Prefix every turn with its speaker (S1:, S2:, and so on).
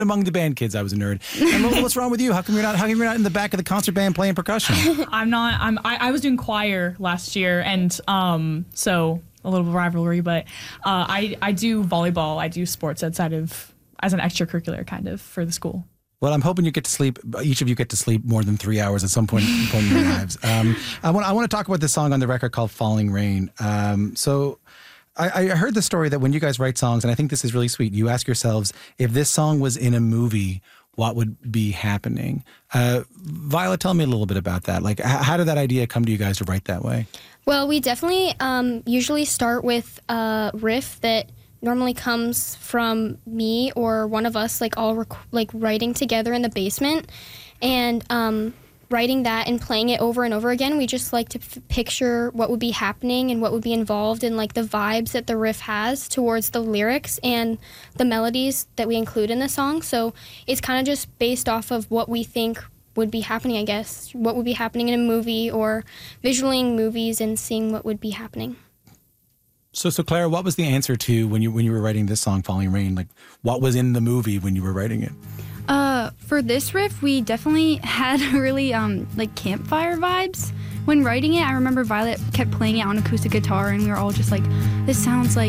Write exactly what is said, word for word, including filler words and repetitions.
S1: Among the band kids, I was a nerd. And Lola, what's wrong with you? How come you're not? How come you're not in the back of the concert band playing percussion?
S2: I'm not. I'm. I, I was doing choir last year, and um, so a little rivalry. But uh, I I do volleyball. I do sports outside of as an extracurricular kind of for the school.
S1: Well, I'm hoping you get to sleep. Each of you get to sleep more than three hours at some point, point in your lives. Um, I want. I want to talk about this song on the record called "Falling Rain." Um, so. I, I heard the story that when you guys write songs, and I think this is really sweet, you ask yourselves, if this song was in a movie, what would be happening? Uh, Violet, tell me a little bit about that. Like, h- how did that idea come to you guys to write that way?
S3: Well, we definitely um, usually start with a riff that normally comes from me or one of us, like all rec- like writing together in the basement, and um, writing that and playing it over and over again. We just like to f- picture what would be happening and what would be involved in like the vibes that the riff has towards the lyrics and the melodies that we include in the song. So it's kind of just based off of what we think would be happening, I guess, what would be happening in a movie or visualing movies and seeing what would be happening.
S1: So, so Clara, what was the answer to when you when you were writing this song, "Falling Rain"? Like, what was in the movie when you were writing it?
S4: Uh, for this riff, we definitely had really um like campfire vibes when writing it. I remember Violet kept playing it on acoustic guitar, and we were all just like, "This sounds like